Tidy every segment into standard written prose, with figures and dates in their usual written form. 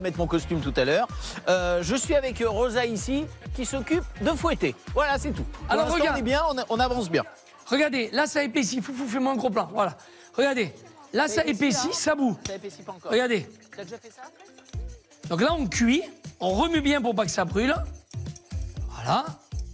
Mettre mon costume tout à l'heure. Je suis avec Rosa ici qui s'occupe de fouetter. Voilà, c'est tout. Alors regarde, on est bien, on avance bien. Regardez, là ça épaissit. Foufou, fais-moi un gros plan. Voilà. Regardez, là ça épaissit, ça bout. Ça épaissit pas encore. Regardez. T'as déjà fait ça? Donc là on cuit, on remue bien pour pas que ça brûle. Voilà.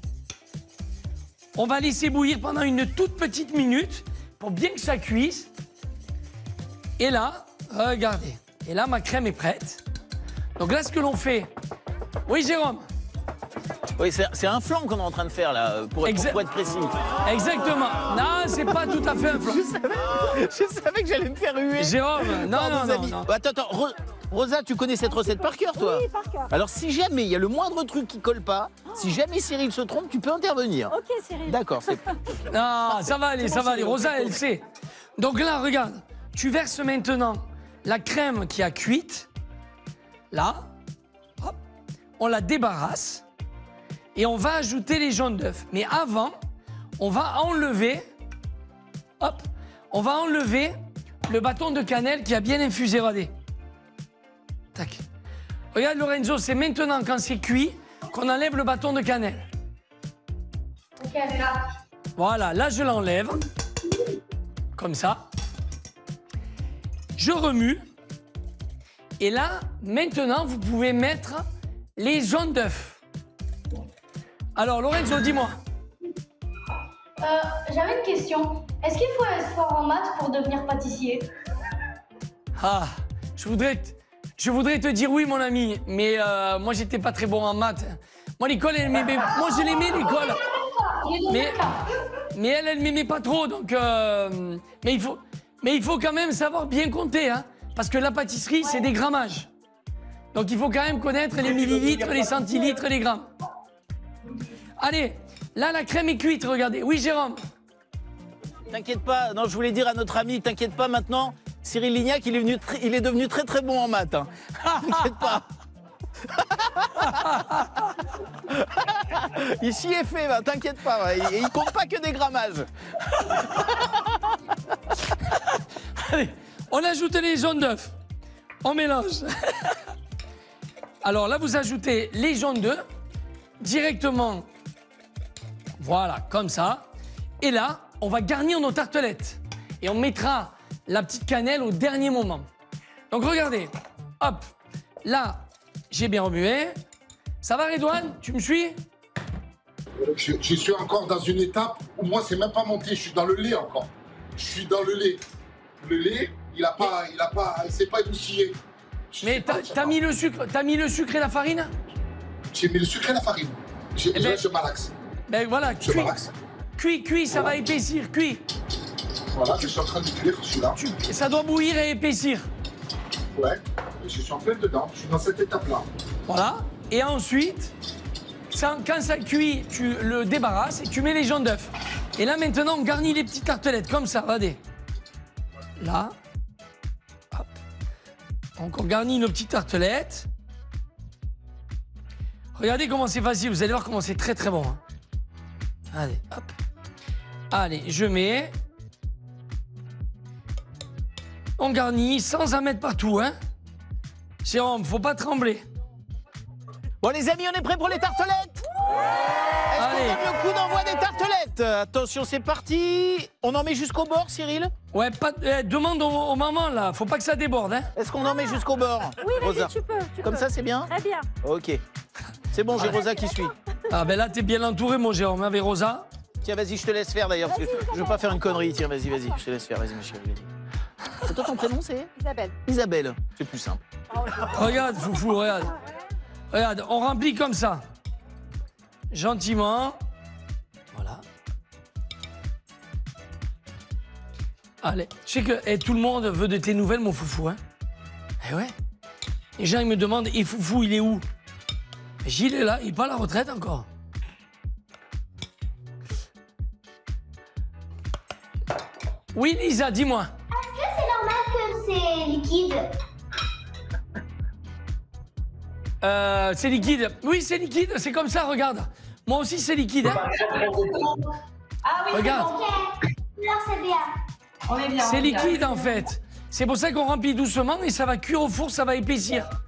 On va laisser bouillir pendant une toute petite minute pour bien que ça cuise. Et là, regardez. Et là ma crème est prête. Donc là, ce que l'on fait... Oui, Jérôme? Oui, c'est un flan qu'on est en train de faire, là, pour être précis. Exactement. Non, c'est pas tout à fait un flan. Je savais que j'allais me faire huer. Jérôme, non. Attends, Rosa, tu connais cette recette par cœur, toi? Oui, par cœur. Alors, si jamais il y a le moindre truc qui colle pas, si jamais Cyril se trompe, tu peux intervenir. Ok, Cyril. D'accord, c'est... Non, ça va aller, ça va aller. Rosa, elle sait. Donc là, regarde. Tu verses maintenant la crème qui a cuite. Là, hop, on la débarrasse et on va ajouter les jaunes d'œufs. Mais avant, on va enlever, hop, on va enlever le bâton de cannelle qui a bien infusé. Regardez. Tac. Regarde Lorenzo, c'est maintenant quand c'est cuit qu'on enlève le bâton de cannelle. Ok, c'est là. Voilà, là je l'enlève, comme ça. Je remue. Et là, maintenant, vous pouvez mettre les jaunes d'œufs. Alors, Lorenzo, dis-moi. J'avais une question. Est-ce qu'il faut être fort en maths pour devenir pâtissier? Ah, je voudrais te dire oui, mon ami, mais moi, j'étais pas très bon en maths. Moi, l'école, moi, je l'aimais, l'école. Mais elle m'aimait pas trop, donc... mais il faut quand même savoir bien compter, hein. Parce que la pâtisserie, c'est des grammages. Donc, il faut quand même connaître les millilitres, les centilitres, les grammes. Allez, là, la crème est cuite, regardez. Oui, Jérôme? T'inquiète pas, non, je voulais dire à notre ami, t'inquiète pas maintenant, Cyril Lignac, il est devenu très très bon en maths. Hein. T'inquiète pas. Il s'y est fait, bah, t'inquiète pas, ouais. Et il compte pas que des grammages. Allez, on ajoute les jaunes d'œufs. On mélange. Alors là, vous ajoutez les jaunes d'œufs directement. Voilà, comme ça. Et là, on va garnir nos tartelettes. Et on mettra la petite cannelle au dernier moment. Donc regardez, hop, là, j'ai bien remué. Ça va, Redouane? Tu me suis? Je suis encore dans une étape où moi, c'est même pas monté. Je suis dans le lait encore. Je suis dans le lait. Le lait, il s'est pas émoussillé. Mais t'as mis le sucre et la farine? J'ai mis le sucre et la farine. Je malaxe. Ben voilà, cuit, ça va épaissir, cuit. Voilà, je suis en train de cuire, je suis là. Ça doit bouillir et épaissir. Ouais, je suis en plein dedans, je suis dans cette étape-là. Voilà, et ensuite, quand ça cuit, tu le débarrasses et tu mets les jaunes d'œufs. Et là, maintenant, on garnit les petites tartelettes, comme ça, regardez. Là, hop. Donc, on garnit nos petites tartelettes. Regardez comment c'est facile, vous allez voir comment c'est très très bon. Hein. Allez, hop. Allez, je mets. On garnit sans en mettre partout, hein. Jérôme, faut pas trembler. Bon, les amis, on est prêts pour les tartelettes? Est-ce qu'on donne le coup d'envoi des tartelettes? Attention, c'est parti. On en met jusqu'au bord, Cyril? Ouais, demande aux mamans, là. Faut pas que ça déborde, hein. Est-ce qu'on en met jusqu'au bord? Oui, Rosa, vas-y, tu peux. Comme ça, c'est bien? Très bien. Ok. C'est bon, j'ai Rosa qui suit. Ah, ben là, t'es bien entouré, mon Jérôme, avec Rosa. Tiens, vas-y, je te laisse faire, d'ailleurs, parce que je veux pas faire une connerie. Tiens, vas-y, je te laisse faire, vas-y, ma chérie. C'est toi ton prénom, c'est? Isabelle. Isabelle, c'est plus simple. Regarde, Foufou, regarde. Regarde, on remplit comme ça. Gentiment. Voilà. Allez, je sais que tout le monde veut de tes nouvelles, mon Foufou, hein. Eh ouais. Les gens, ils me demandent, et Foufou, il est où? Gilles est là, il est pas à la retraite encore. Oui, Lisa, dis-moi. Est-ce que c'est normal que c'est liquide? C'est liquide. Oui, c'est liquide, c'est comme ça, regarde. Moi aussi, c'est liquide. Hein. Ah oui, Regarde. c'est bon. Là, c'est bien. On est bien. C'est liquide, en fait. C'est pour ça qu'on remplit doucement et ça va cuire au four, ça va épaissir.